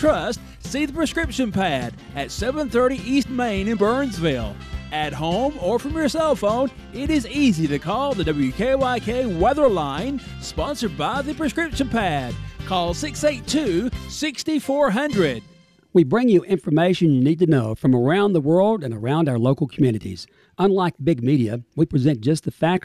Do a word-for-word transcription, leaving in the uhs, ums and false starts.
trust, see the prescription pad at seven thirty East Main in Burnsville. At home or from your cell phone, it is easy to call the W K Y K Weather Line, sponsored by the prescription pad. Call six eight two, six four zero zero. We bring you information you need to know from around the world and around our local communities. Unlike big media, we present just the facts